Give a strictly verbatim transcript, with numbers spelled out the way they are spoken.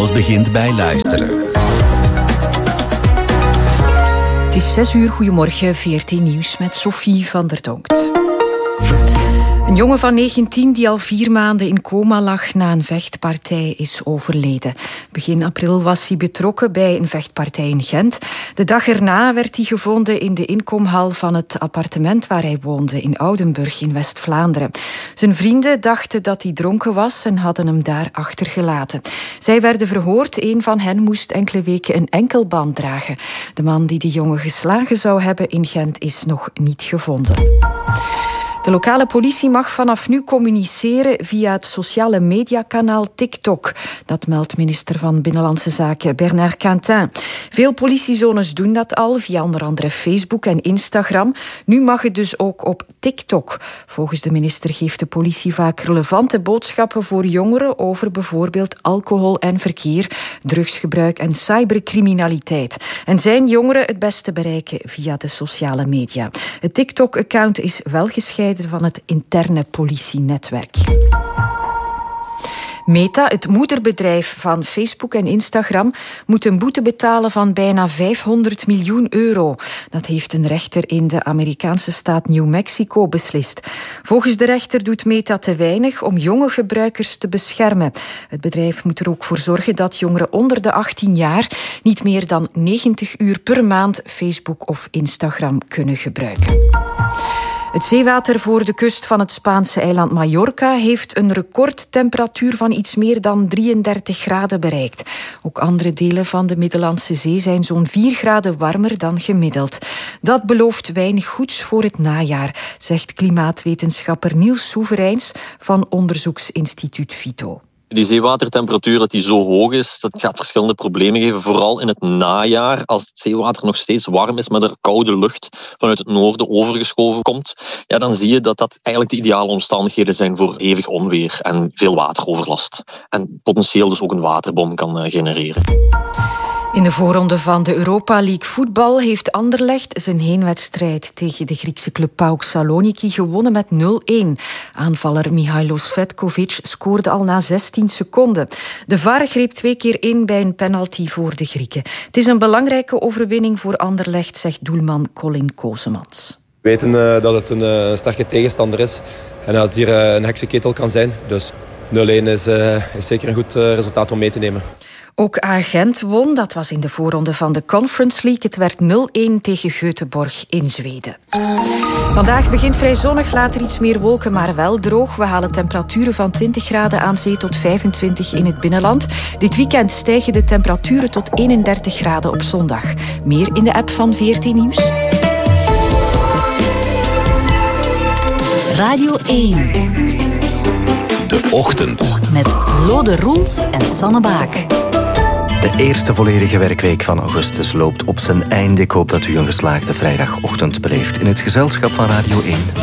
Alles begint bij luisteren. Het is zes uur, goedemorgen, V R T Nieuws met Sophie van der Tonkt. Een jongen van negentien die al vier maanden in coma lag na een vechtpartij is overleden. Begin april was hij betrokken bij een vechtpartij in Gent. De dag erna werd hij gevonden in de inkomhal van het appartement waar hij woonde in Oudenburg in West-Vlaanderen. Zijn vrienden dachten dat hij dronken was en hadden hem daar achtergelaten. Zij werden verhoord. Een van hen moest enkele weken een enkelband dragen. De man die de jongen geslagen zou hebben in Gent is nog niet gevonden. De lokale politie mag vanaf nu communiceren via het sociale mediakanaal TikTok. Dat meldt minister van Binnenlandse Zaken Bernard Quintin. Veel politiezones doen dat al, via onder andere Facebook en Instagram. Nu mag het dus ook op TikTok. Volgens de minister geeft de politie vaak relevante boodschappen voor jongeren over bijvoorbeeld alcohol en verkeer, drugsgebruik en cybercriminaliteit. En zijn jongeren het beste bereiken via de sociale media. Het TikTok-account is wel gescheiden van het interne politienetwerk. Meta, het moederbedrijf van Facebook en Instagram, moet een boete betalen van bijna vijfhonderd miljoen euro. Dat heeft een rechter in de Amerikaanse staat New Mexico beslist. Volgens de rechter doet Meta te weinig om jonge gebruikers te beschermen. Het bedrijf moet er ook voor zorgen dat jongeren onder de achttien jaar niet meer dan negentig uur per maand Facebook of Instagram kunnen gebruiken. Het zeewater voor de kust van het Spaanse eiland Mallorca heeft een recordtemperatuur van iets meer dan drieëndertig graden bereikt. Ook andere delen van de Middellandse Zee zijn zo'n vier graden warmer dan gemiddeld. Dat belooft weinig goeds voor het najaar, zegt klimaatwetenschapper Niels Soevereins van onderzoeksinstituut Vito. Die zeewatertemperatuur dat die zo hoog is, dat gaat verschillende problemen geven. Vooral in het najaar, als het zeewater nog steeds warm is, maar er koude lucht vanuit het noorden overgeschoven komt, ja, dan zie je dat dat eigenlijk de ideale omstandigheden zijn voor hevig onweer en veel wateroverlast. En potentieel dus ook een waterbom kan uh, genereren. In de voorronde van de Europa League voetbal heeft Anderlecht zijn heenwedstrijd tegen de Griekse club PAOK Saloniki gewonnen met nul-een. Aanvaller Mihailos Vetkovic scoorde al na zestien seconden. De V A R greep twee keer in bij een penalty voor de Grieken. Het is een belangrijke overwinning voor Anderlecht, zegt doelman Colin Kosemans. We weten uh, dat het een uh, sterke tegenstander is en dat het hier uh, een heksenketel kan zijn. Dus nul-een is, uh, is zeker een goed uh, resultaat om mee te nemen. Ook Gent won, dat was in de voorronde van de Conference League. Het werd nul-een tegen Göteborg in Zweden. Vandaag begint vrij zonnig, later iets meer wolken, maar wel droog. We halen temperaturen van twintig graden aan zee tot vijfentwintig in het binnenland. Dit weekend stijgen de temperaturen tot eenendertig graden op zondag. Meer in de app van V R T Nieuws. Radio één. De Ochtend. Met Lode Roels en Sanne Baak. De eerste volledige werkweek van augustus loopt op zijn einde. Ik hoop dat u een geslaagde vrijdagochtend beleeft in het gezelschap van Radio één.